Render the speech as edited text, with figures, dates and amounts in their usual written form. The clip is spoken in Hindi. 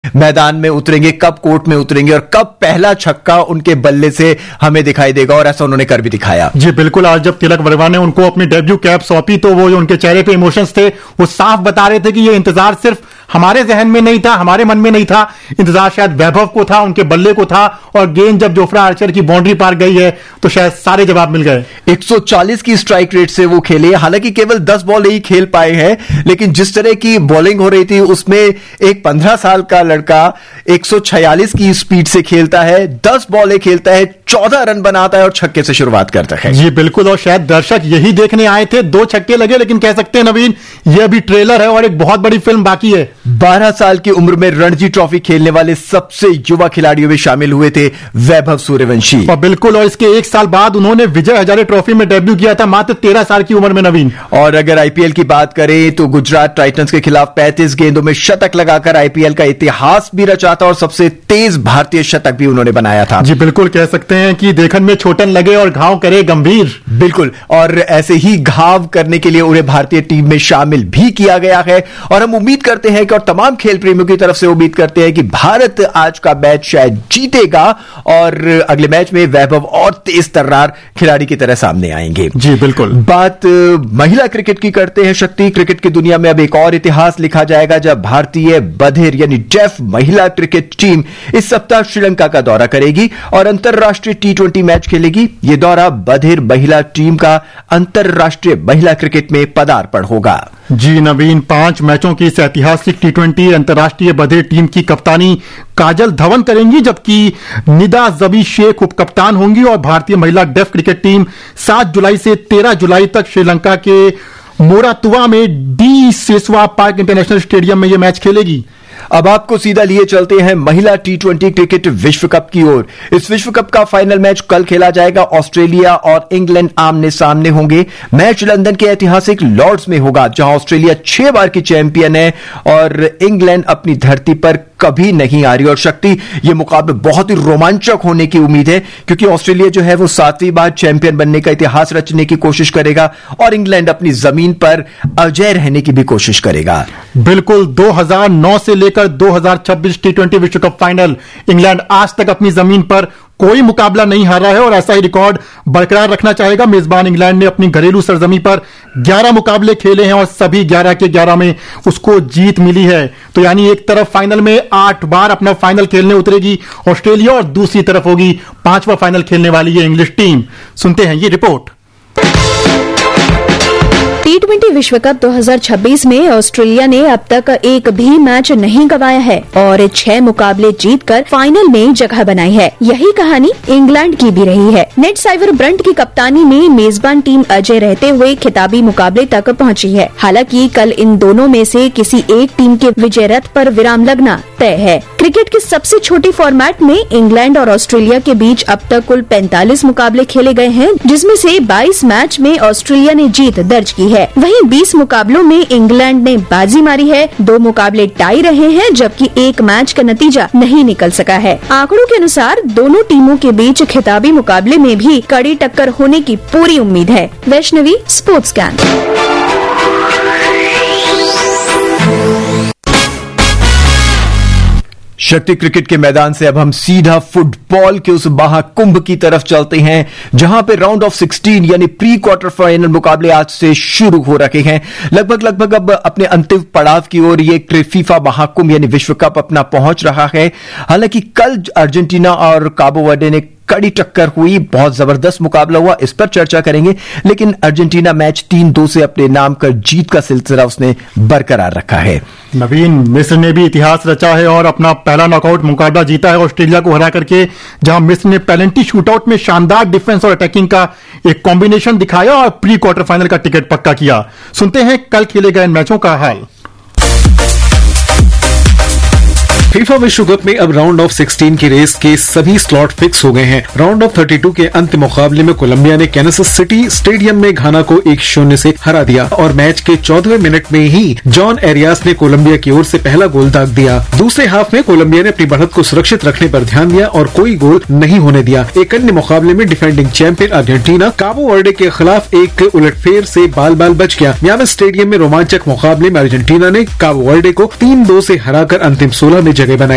मैदान में उतरेंगे, कब कोर्ट में उतरेंगे और कब पहला छक्का उनके बल्ले से हमें दिखाई देगा, और ऐसा उन्होंने कर भी दिखाया। जी बिल्कुल, आज जब तिलक वर्मा ने उनको अपनी डेब्यू कैप सौंपी तो वो जो उनके चेहरे पे इमोशंस थे वो साफ बता रहे थे कि ये इंतजार सिर्फ हमारे जहन में नहीं था, हमारे मन में नहीं था, इंतजार शायद वैभव को था, उनके बल्ले को था, और गेंद जब जोफ्रा आर्चर की बाउंड्री पार गई है तो शायद सारे जवाब मिल गए। 140 की स्ट्राइक रेट से वो खेले, हालांकि केवल 10 बॉल ही खेल पाए हैं, लेकिन जिस तरह की बॉलिंग हो रही थी उसमें एक 15 साल का लड़का 146 की स्पीड से खेलता है, 10 बॉलें खेलता है, 14 रन बनाता है और छक्के से शुरुआत करता है। जी बिल्कुल, और शायद दर्शक यही देखने आए थे, 2 छक्के लगे, लेकिन कह सकते हैं नवीन ये अभी ट्रेलर है और एक बहुत बड़ी फिल्म बाकी है। 12 साल की उम्र में रणजी ट्रॉफी खेलने वाले सबसे युवा खिलाड़ियों में शामिल हुए थे वैभव सूर्यवंशी। और बिल्कुल, और इसके 1 साल बाद उन्होंने विजय हजारे ट्रॉफी में डेब्यू किया था, मात्र 13 साल की उम्र में नवीन। और अगर आईपीएल की बात करें तो गुजरात टाइटंस के खिलाफ 35 गेंदों में शतक लगाकर आईपीएल का इतिहास भी रचा था और सबसे तेज भारतीय शतक भी उन्होंने बनाया था। जी बिल्कुल, कह सकते हैं कि देखन में छोटन लगे और घाव करे गंभीर। बिल्कुल, और ऐसे ही घाव करने के लिए उन्हें भारतीय टीम में शामिल भी किया गया है, और हम उम्मीद करते हैं कि, और तमाम खेल प्रेमियों की तरफ से उम्मीद करते हैं कि भारत आज का मैच शायद जीतेगा और अगले मैच में वैभव और तेज तर्रार खिलाड़ी की तरह सामने आएंगे। जी बिल्कुल। बात महिला क्रिकेट की करते हैं शक्ति। क्रिकेट की दुनिया में अब एक और इतिहास लिखा जाएगा जब भारतीय बधिर यानी डेफ महिला क्रिकेट टीम इस सप्ताह श्रीलंका का दौरा करेगी और अंतर्राष्ट्रीय T20 मैच खेलेगी। यह दौरा बधिर महिला टीम का अंतर्राष्ट्रीय महिला क्रिकेट में पदार्पण होगा। जी नवीन, 5 मैचों की इस ऐतिहासिक T20 अंतर्राष्ट्रीय बधिर टीम की कप्तानी काजल धवन करेंगी, जबकि निदा जबी शेख उप कप्तान होंगी, और भारतीय महिला डेफ क्रिकेट टीम 7 जुलाई से 13 जुलाई तक श्रीलंका के मोरातुवा में डी सेसवा पार्क इंटरनेशनल स्टेडियम में यह मैच खेलेगी। अब आपको सीधा लिए चलते हैं महिला T20 क्रिकेट विश्व कप की ओर। इस विश्व कप का फाइनल मैच कल खेला जाएगा। ऑस्ट्रेलिया और इंग्लैंड आमने सामने होंगे। मैच लंदन के ऐतिहासिक लॉर्ड्स में होगा, जहां ऑस्ट्रेलिया 6 बार की चैंपियन है और इंग्लैंड अपनी धरती पर कभी नहीं आ रही। और शक्ति, यह मुकाबला बहुत ही रोमांचक होने की उम्मीद है, क्योंकि ऑस्ट्रेलिया जो है वो 7वीं बार चैंपियन बनने का इतिहास रचने की कोशिश करेगा और इंग्लैंड अपनी जमीन पर अजय रहने की भी कोशिश करेगा। बिल्कुल, 2009 से लेकर 2026 T20 विश्व कप फाइनल इंग्लैंड आज तक अपनी जमीन पर कोई मुकाबला नहीं हारा है और ऐसा ही रिकॉर्ड बरकरार रखना चाहेगा। मेजबान इंग्लैंड ने अपनी घरेलू सरजमी पर 11 मुकाबले खेले हैं और सभी 11 के 11 में उसको जीत मिली है। तो यानी एक तरफ फाइनल में 8 बार अपना फाइनल खेलने उतरेगी ऑस्ट्रेलिया और दूसरी तरफ होगी 5वां फाइनल खेलने वाली ये इंग्लिश टीम। सुनते हैं ये रिपोर्ट। T20 विश्व कप 2026 में ऑस्ट्रेलिया ने अब तक एक भी मैच नहीं गंवाया है और 6 मुकाबले जीतकर फाइनल में जगह बनाई है। यही कहानी इंग्लैंड की भी रही है। नेट साइवर ब्रंट की कप्तानी में मेजबान टीम अजय रहते हुए खिताबी मुकाबले तक पहुंची है। हालांकि कल इन दोनों में से किसी एक टीम के विजय रथ पर विराम लगना तय है। क्रिकेट के सबसे छोटे फॉर्मेट में इंग्लैंड और ऑस्ट्रेलिया के बीच अब तक कुल 45 मुकाबले खेले गए हैं, जिसमें से 22 मैच में ऑस्ट्रेलिया ने जीत दर्ज की है। वहीं 20 मुकाबलों में इंग्लैंड ने बाजी मारी है। 2 मुकाबले टाई रहे हैं, जबकि एक मैच का नतीजा नहीं निकल सका है। आंकड़ों के अनुसार दोनों टीमों के बीच खिताबी मुकाबले में भी कड़ी टक्कर होने की पूरी उम्मीद है। Vaishnavi, sports can. शक्ति क्रिकेट के मैदान से अब हम सीधा फुटबॉल के उस महाकुंभ की तरफ चलते हैं, जहां पे राउंड ऑफ 16 यानी प्री क्वार्टर फाइनल मुकाबले आज से शुरू हो रखे हैं। लगभग अब अपने अंतिम पड़ाव की ओर ये फीफा महाकुंभ यानी विश्व कप अपना पहुंच रहा है। हालांकि कल अर्जेंटीना और काबो वर्डे ने कड़ी टक्कर हुई, बहुत जबरदस्त मुकाबला हुआ, इस पर चर्चा करेंगे। लेकिन अर्जेंटीना मैच 3-2 से अपने नाम का जीत का सिलसिला उसने बरकरार रखा है। नवीन, मिस्र ने भी इतिहास रचा है और अपना पहला नॉकआउट मुकाबला जीता है ऑस्ट्रेलिया को हरा करके, जहां मिस्र ने पेनल्टी शूटआउट में शानदार डिफेंस और अटैकिंग का एक कॉम्बिनेशन दिखाया और प्री क्वार्टर फाइनल का टिकट पक्का किया। सुनते हैं कल खेले गए मैचों का हाल। फीफा विश्व कप में अब राउंड ऑफ 16 की रेस के सभी स्लॉट फिक्स हो गए हैं। राउंड ऑफ 32 के अंतिम मुकाबले में कोलंबिया ने कैनसस सिटी स्टेडियम में घाना को 1-0 से हरा दिया और मैच के 14वें मिनट में ही जॉन एरियास ने कोलंबिया की ओर से पहला गोल दाग दिया। दूसरे हाफ में कोलंबिया ने अपनी बढ़त को सुरक्षित रखने पर ध्यान दिया और कोई गोल नहीं होने दिया। एक अन्य मुकाबले में डिफेंडिंग चैंपियन अर्जेंटीना काबो वर्डे के खिलाफ एक उलटफेर से बाल बच गया। मियामी स्टेडियम में रोमांचक मुकाबले में अर्जेंटीना ने काबो वर्डे को 3-2 से हराकर अंतिम 16 में जगह बनाई।